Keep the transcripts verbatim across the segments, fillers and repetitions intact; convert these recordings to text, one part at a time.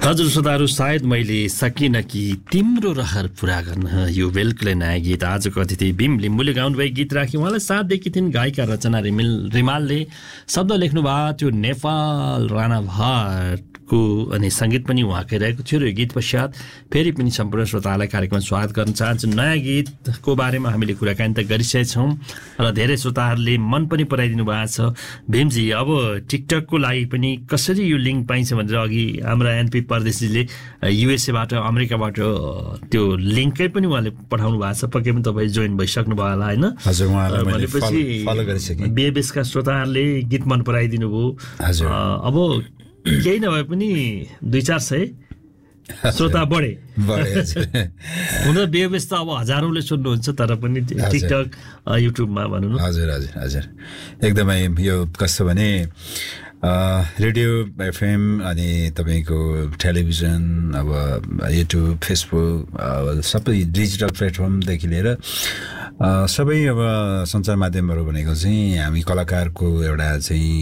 हजुर श्रोताहरू, सायद मैले सकिनँ कि तिम्रो रहर पुरा गर्न यो बेलकुले नयाँ गीत आजको अतिथि भीम लिम्बूले गाउनुभएको गीत राख्यो। उहाँलाई साथ दिएकी थिइन् गायिका रचना रिमिल रिमालले। शब्द लेख्नु भएको थियो नेपाल राणा भट्टको अनि सङ्गीत पनि उहाँकै रहेको थियो। र यो गीत पश्चात फेरि पनि सम्पूर्ण श्रोतालाई कार्यक्रममा स्वागत गर्न चाहन्छु। नयाँ गीतको बारेमा हामीले कुराकानी त गरिसकेका छौँ र धेरै श्रोताहरूले मन पनि पराइदिनु भएको छ। भीमजी, अब टिकटकको लागि पनि कसरी यो लिङ्क पाइन्छ भनेर अघि हाम्रा एनपी परदेशीले युएसएबाट अमेरिकाबाट त्यो लिङ्कै पनि उहाँले पठाउनु भएको छ। पक्कै पनि तपाईँ जोइन भइसक्नु भयो होला होइन? हजुर, उहाँलाई मैले फलो गरिसकेँ। बेबेसका श्रोताहरूले गीत मन पराइदिनु भयो। हजुर, अब केही नभए पनि दुई चार सय श्रोता बढे हुन त बेबेस त अब हजारौँले सुन्नुहुन्छ, तर पनि टिकटक युट्युबमा भनौँ न। हजुर हजुर हजुर एकदमै यो कस्तो भने रेडियो एफएम अनि तपाईँको टेलिभिजन, अब युट्युब, फेसबुक, सबै डिजिटल प्लेटफर्मदेखि लिएर सबै अब सञ्चार माध्यमहरू भनेको चाहिँ हामी कलाकारको एउटा चाहिँ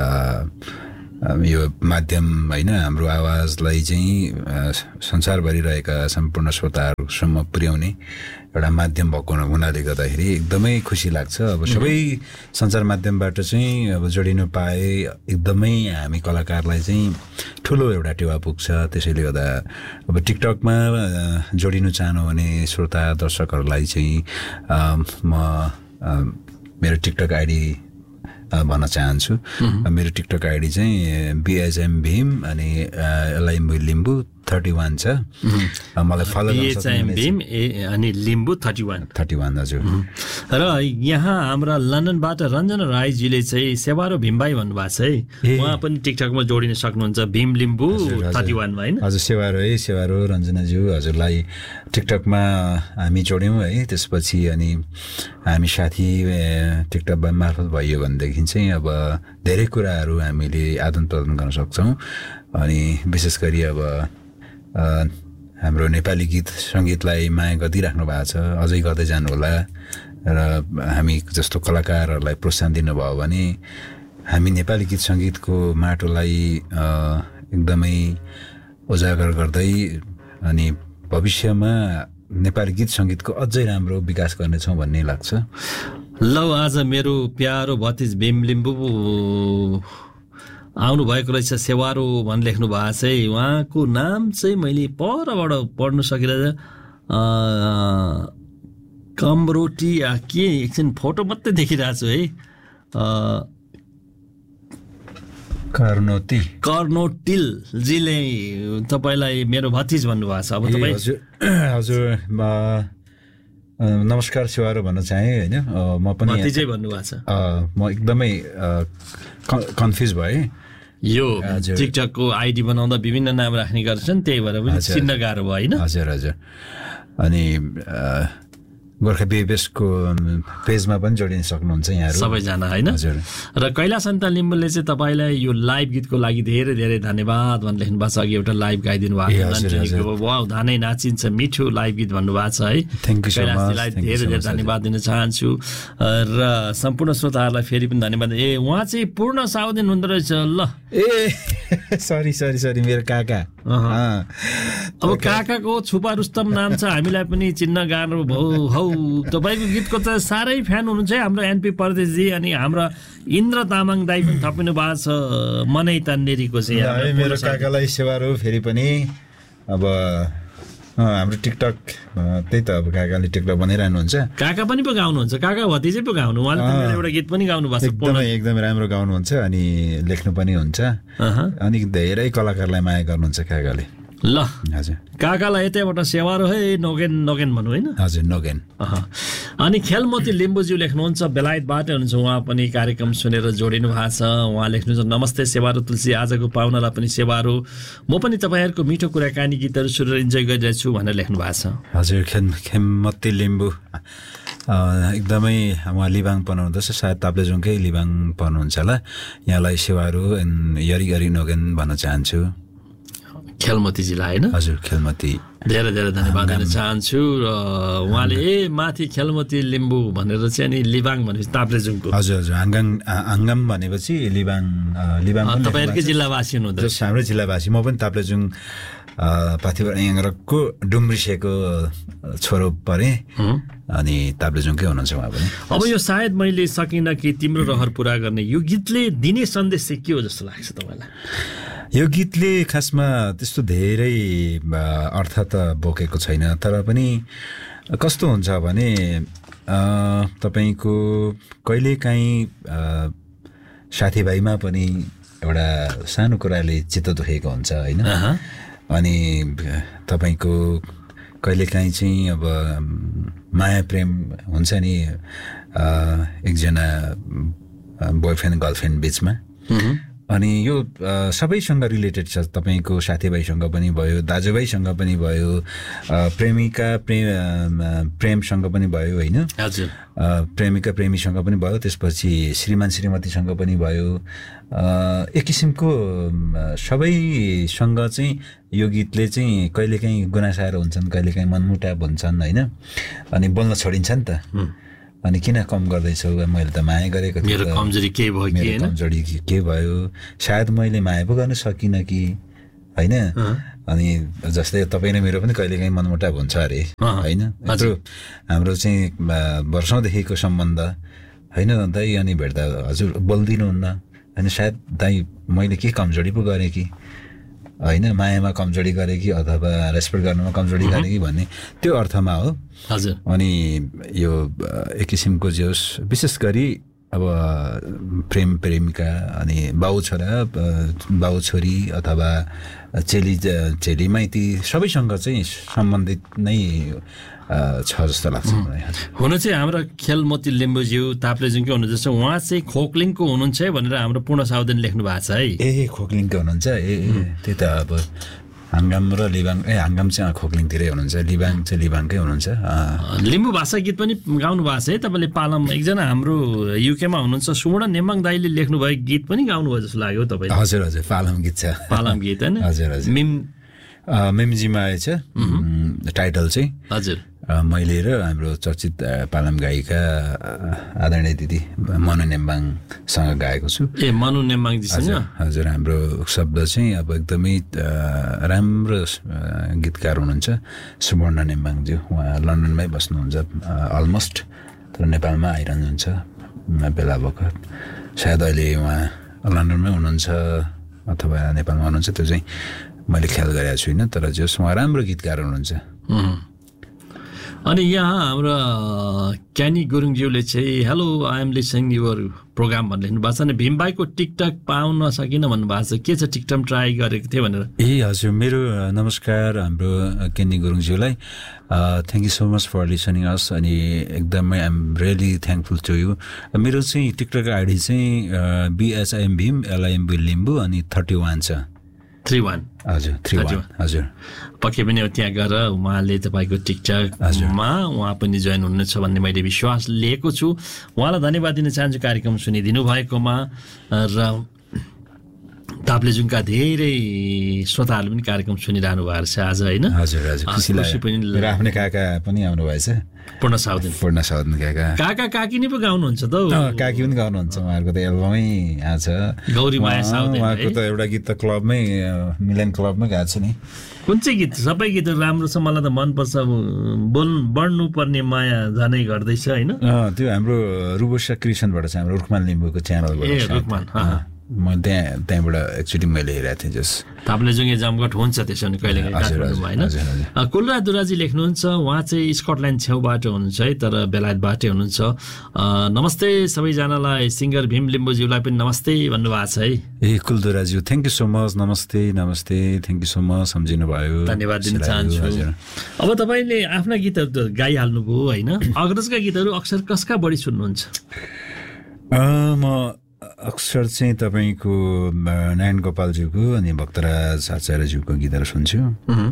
यो माध्यम होइन, हाम्रो आवाजलाई चाहिँ संसारभरि रहेका सम्पूर्ण श्रोताहरूसम्म पुर्याउने एउटा माध्यम भएको हुनाले गर्दाखेरि एकदमै खुसी लाग्छ। अब सबै सञ्चार माध्यमबाट चाहिँ अब जोडिनु पाए एकदमै हामी कलाकारलाई चाहिँ ठुलो एउटा टेवा पुग्छ। त्यसैले गर्दा अब टिकटकमा जोडिनु चाहनु भने श्रोता दर्शकहरूलाई चाहिँ म मेरो टिकटक आइडी भन्न चाहन्छु। मेरो टिकटक आइडी चाहिँ बिएचएम भीम अनि एलआइएम लिम्बू थर्टी वान छ। मलाई फलो गर्न भीम अनि Limbu thirty one thirty one हजुर। र यहाँ हाम्रा लन्डनबाट रञ्जना राईजीले चाहिँ सेवारो भीमभाइ भन्नुभएको छ है, उहाँ पनि टिकटकमा जोडिन सक्नुहुन्छ भीम लिम्बू थर्टी वानमा होइन? हजुर, सेवारो है, सेवारो रञ्जनाज्यू हजुरलाई टिकटकमा हामी जोड्यौँ है। त्यसपछि अनि हामी साथी टिकटक मार्फत भइयो भनेदेखि चाहिँ अब धेरै कुराहरू हामीले आदान प्रदान गर्न सक्छौँ। अनि विशेष गरी अब हाम्रो नेपाली गीत सङ्गीतलाई माया गरिदिइराख्नु भएको छ, अझै गर्दै जानुहोला। र हामी जस्तो कलाकारहरूलाई प्रोत्साहन दिनुभयो भने हामी नेपाली गीत सङ्गीतको माटोलाई एकदमै उजागर गर्दै अनि भविष्यमा नेपाली गीत सङ्गीतको अझै राम्रो विकास गर्नेछौँ भन्ने लाग्छ। ल, आज मेरो प्यारो भतिज भीम लिम्बू आउनु भएको रहेछ, सेवारो भन् लेख्नु भएको छ है। उहाँको नाम चाहिँ मैले परबाट पढ्नु सकिरहेछ, कमरोटी के एकछिन फोटो मात्रै देखिरहेको छु है। कर्नोटी कर्नोटिलजीले तपाईँलाई मेरो भतिज भन्नुभएको छ। अब तपाईँ हजुर हजुर नमस्कार सेवारो भन्न चाहेँ होइन, म पनि भतिजै भन्नुभएको छ। म एकदमै कन्फ्युज भएँ। यो टिकटकको आइडी बनाउँदा विभिन्न नाम राख्ने गर्छन्, त्यही भएर पनि चिन्न गाह्रो भयो होइन? हजुर हजुर। अनि गोर्खा बिएबएसको पेजमा पनि जोडिन सक्नुहुन्छ यहाँहरू सबैजना होइन? हजुर। र कैलाश अन्त लिम्बूले चाहिँ तपाईँलाई यो लाइभ गीतको लागि धेरै धेरै धन्यवाद भनेर लेख्नु भएको छ। अघि एउटा लाइभ गाइदिनु भएको छ, वाउ धानै नाचिन्छ मिठो लाइभ गीत भन्नुभएको छ है। Thank you so much. कैलाशजीलाई धेरै धेरै धन्यवाद दिन चाहन्छु र सम्पूर्ण श्रोताहरूलाई फेरि पनि धन्यवाद। ए उहाँ चाहिँ पूर्ण साउदिन हुँदो रहेछ। ल ए सरी सरी सरी मेरो काका। अब काकाको छुपा रुस्तम नाम छ, हामीलाई पनि चिन्न गाह्रो भयो। हौ तपाईँको गीतको त साह्रै फ्यान हुनुहुन्छ है हाम्रो एनपी परदेशजी। अनि हाम्रो इन्द्र तामाङ दाई पनि थपिनु भएको छ मनै तन्नेरीको चाहिँ। मेरो काकालाई सेवारो फेरि पनि अब हाम्रो टिकटक त्यही त अब काकाले टिकटक बनाइरहनुहुन्छ। काका पनि पो गाउनुहुन्छ, काका भतिजै पो गाउनु, उहाँले त एउटा गीत पनि गाउनु भएको छ। एकदमै एकदमै राम्रो गाउनुहुन्छ अनि लेख्नु पनि हुन्छ अनि धेरै कलाकारलाई माया गर्नुहुन्छ काकाले। ल हजुर, काकालाई यतैबाट सेवारो है नोगेन नोगेन भन्नु होइन? हजुर नोगेन। अनि खेलमती लिम्बूज्यू लेख्नुहुन्छ, बेलायतबाट हुनुहुन्छ, उहाँ पनि कार्यक्रम सुनेर जोडिनु भएको छ। उहाँ लेख्नुहुन्छ, नमस्ते सेवारो तुलसी, आजको पाहुनालाई पनि सेवारो, म पनि तपाईँहरूको मिठो कुराकानी गीतहरू सुनेर इन्जोय गरिरहेछु भनेर लेख्नु भएको छ। हजुर, खेम खेमती लिम्बू एकदमै उहाँ लिबाङ पर्नुहुँदैछ, सायद ताप्लेजुङकै लिबाङ पर्नुहुन्छ होला। यहाँलाई सेवारो एन्ड यरी गरी नोगेन भन्न चाहन्छु। खेलमतीजीलाई होइन हजुर खेलमती धेरै धेरै धन्यवाद दिन चाहन्छु र उहाँले ए माथि खेलमती लिम्बू भनेर चाहिँ अनि लिबाङ भनेपछि ताप्लेजुङको हजुर हजुर हाङ्गाङ हाङ्गाम भनेपछि लिबाङ लिबाङ तपाईँहरूकै जिल्लावासी हुनुहुँदो रहेछ हाम्रै जिल्लावासी म पनि ताप्लेजुङ पाथिभरा याङरको डुम्रिसेको छोरो परे अनि ताप्लेजुङकै हुनुहुन्छ उहाँ पनि अब यो सायद मैले सकिनँ कि तिम्रो रहर पुरा गर्ने यो गीतले दिने सन्देश चाहिँ के हो जस्तो लाग्छ तपाईँलाई यो गीतले खासमा त्यस्तो धेरै अर्थ त बोकेको छैन तर पनि कस्तो हुन्छ भने तपाईँको कहिलेकाहीँ साथीभाइमा पनि एउटा सानो कुराले चित्त दुखेको हुन्छ होइन अनि तपाईँको कहिलेकाहीँ चाहिँ अब माया प्रेम हुन्छ नि एकजना बोयफ्रेन्ड गर्लफ्रेन्ड बिचमा अनि यो सबैसँग रिलेटेड छ तपाईँको साथीभाइसँग पनि भयो दाजुभाइसँग पनि भयो प्रेमिका प्रेम प्रेमसँग पनि भयो होइन हजुर प्रेमिका प्रेमीसँग पनि भयो त्यसपछि श्रीमान श्रीमतीसँग पनि भयो एक किसिमको सबैसँग चाहिँ यो गीतले चाहिँ कहिलेकाहीँ गुनासाएर हुन्छन् कहिलेकाहीँ मनमुटाव हुन्छन् होइन अनि बोल्न छोडिन्छ नि त अनि किन कम गर्दैछौ मैले त माया गरेको थिएँ मेरो कमजोरी के भयो कि मेरो कमजोरी के भयो सायद मैले माया पो गर्न सकिनँ कि होइन अनि जस्तै तपाईँ र मेरो पनि कहिलेकाहीँ मनमुटाव हुन्छ अरे होइन यत्रो हाम्रो चाहिँ वर्षौँदेखिको सम्बन्ध होइन दाइ अनि भेट्दा हजुर बोल्दिनुहुन्न अनि सायद दाइ मैले के कमजोरी पो गरेँ कि होइन मायामा कमजोरी गरेँ कि अथवा रेस्पेक्ट गर्नुमा कमजोरी गरेँ कि भन्ने त्यो अर्थमा हो हजुर अनि यो एक किसिमको जे होस् विशेष गरी अब प्रेम प्रेमिका अनि बाउ छोरा बाउ छोरी अथवा चेली चेली माइती सबैसँग चाहिँ सम्बन्धित नै छ जस्तो लाग्छ मलाई हुन चाहिँ हाम्रो खेलमती लिम्बूज्यू ताप्लेजुङकै हुनुहुन्छ उहाँ चाहिँ खोक्लिङको हुनुहुन्छ है भनेर हाम्रो पूर्ण साउदेन लेख्नु भएको छ है ए खोक्लिङको हुनुहुन्छ ए त्यही त अब हाङ्गाम र लिबाङ ए हाङ्गाम चाहिँ खोक्लिङतिरै हुनुहुन्छ लिबाङ चाहिँ लिबाङकै हुनुहुन्छ लिम्बू भाषा गीत पनि गाउनु भएको छ है तपाईँले पालम एकजना हाम्रो युकेमा हुनुहुन्छ सुवर्ण नेम्बाङ दाईले लेख्नुभएको गीत पनि गाउनुभयो जस्तो लाग्यो तपाईँले हजुर हजुर पालम गीत छ पालम गीत होइन हजुर हजुर मिम मेमजीमा आएछ टाइटल चाहिँ हजुर मैले र हाम्रो चर्चित पालम गायिका आदरणीय दिदी मनु नेम्बाङसँग गाएको छु ए मनु नेम्बाङजीसँग हजुर हाम्रो शब्द चाहिँ अब एकदमै राम्रो गीतकार हुनुहुन्छ सुवर्ण नेम्बाङज्यू उहाँ लन्डनमै बस्नुहुन्छ अलमोस्ट तर नेपालमा आइरहनुहुन्छ बेला बखत सायद अहिले उहाँ लन्डनमै हुनुहुन्छ अथवा नेपालमा हुनुहुन्छ त्यो चाहिँ मैले ख्याल गरेको छुइनँ तर जस उहाँ राम्रो गीतकार हुनुहुन्छ अनि यहाँ हाम्रो क्यानी गुरुङज्यूले चाहिँ hello I am listening your programme भनेर लेख्नु भएको छ अनि भीमबाईको टिकटक पाउन सकिनँ भन्नुभएको छ के छ टिकटक ट्राई गरेको थिएँ भनेर ए हजुर मेरो नमस्कार हाम्रो Kayani गुरुङज्यूलाई thank you so much for listening अस अनि एकदमै आइ am really thankful to you मेरो चाहिँ टिकटक आइडी चाहिँ बिएचआइएम भीम एलआइएमबी लिम्बू अनि थर्टी वान छ थ्री वान हजुर थ्री वान हजुर पक्कै पनि त्यहाँ गएर उहाँले तपाईँको टिकटकमा उहाँ पनि जोइन हुनुहुन्छ भन्ने मैले विश्वास लिएको छु उहाँलाई धन्यवाद दिन चाहन्छु कार्यक्रम सुनिदिनु भएकोमा र ताप्लेजुङका धेरै श्रोताहरूले पनि कार्यक्रम सुनिरहनु भएको छ आज होइन हजुर हजुर खुसी लाग्यो आफ्नै काका पनि आउनु भएछ पूर्ण साउदेन पूर्ण साउदेन काका काका काकी नै पो गाउनुहुन्छ त काकी पनि गाउनुहुन्छ उहाँहरूको त एल्बमै आएको छ गौरी माया साउदेन उहाँको त एउटा गीत त क्लबमै मिलन क्लबमै गाएको छ नि कुन चाहिँ गीत सबै गीतहरू राम्रो छ मलाई त मनपर्छ बोल्नु बढ्नु पर्ने माया जानै गर्दैछ होइन त्यो हाम्रो रुबोसा क्रिसनबाट छ हाम्रो रुखमान लिम्बूको च्यानलबाट ए रुखमान म त्यहाँ त्यहाँबाट एक्चुअली मैले हेरेको थिएँ जस ताप्लेजुङ जमघट हुन्छ त्यसो भने कहिले काठमाडौँमा होइन कुलरा दुराजी लेख्नुहुन्छ उहाँ चाहिँ स्कटल्यान्ड छेउबाट हुनुहुन्छ है तर बेलायतबाटै हुनुहुन्छ नमस्ते सबैजनालाई सिङ्गर भीम लिम्बूज्यूलाई पनि नमस्ते भन्नुभएको छ है ए कुलदुराज्यू थ्याङ्क यू सो मच नमस्ते नमस्ते थ्याङ्क यू सो मच सम्झिनु भयो धन्यवाद दिन चाहन्छु अब तपाईँले आफ्ना गीतहरू त गाइहाल्नुभयो होइन अग्रजका गीतहरू अक्सर कसका बढी सुन्नुहुन्छ म अक्सर चाहिँ तपाईँको नारायण गोपालज्यूको अनि भक्तराज आचार्यज्यूको गीतहरू सुन्छु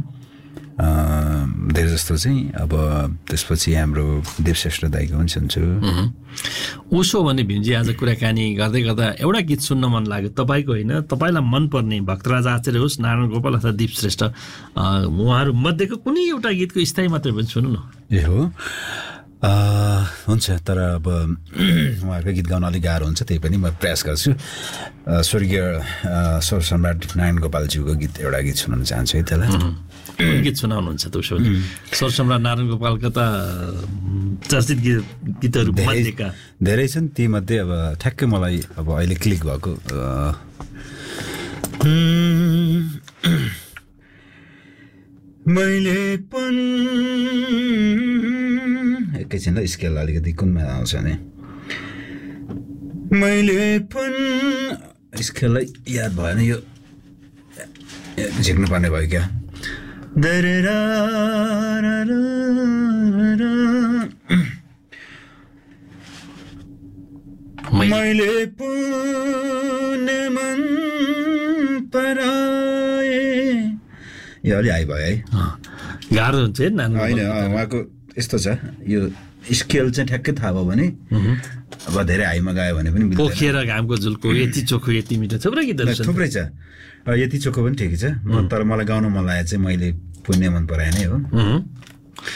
धेरै जस्तो चाहिँ अब त्यसपछि हाम्रो देवश्रेष्ठ दाइको पनि सुन्छु। उसो भने भीमजी आज कुराकानी गर्दै गर्दा एउटा गीत सुन्न मन लाग्यो तपाईँको होइन, तपाईँलाई मनपर्ने भक्तराज आचार्य होस्, नारायण गोपाल अथवा दीप श्रेष्ठ उहाँहरू मध्येको कुनै एउटा गीतको स्थायी मात्रै पनि सुन्नु न। ए हो हुन्छ, तर अब उहाँहरूको गीत गाउन अलिक गाह्रो हुन्छ, त्यही पनि म प्रयास गर्छु। स्वर्गीय स्वर सम्राट नारायण गोपालज्यूको गीत एउटा गीत सुनाउन चाहन्छु है त्यसलाई। गीत सुनाउनुहुन्छ त उसो भने स्वर सम्राट नारायण गोपालका त चर्चित गीत गीतहरू मध्येका धेरै छन्, तीमध्ये अब ठ्याक्कै मलाई अब अहिले क्लिक भएको मैले पन एकैछिन ल स्केल अलिकति कुनमा आउँछ भने मैले पन स्केललाई याद भएन, यो झिक्नु पर्ने भयो क्या। मैले पुण्य मन पराए यो अलि हाई भयो है, गाह्रो हुन्छ है। होइन उहाँको यस्तो छ, यो स्केल चाहिँ ठ्याक्कै थाहा भयो भने अब धेरै हाईमा गायो भने पनि पोखेर घामको झुल्को यति चोखो यति मिठो थुप्रै गीतहरू छ, थुप्रै छ। यति चोखो पनि ठिकै छ, तर मलाई गाउन मन लागेको चाहिँ मैले पुण्य मन पराए नै हो।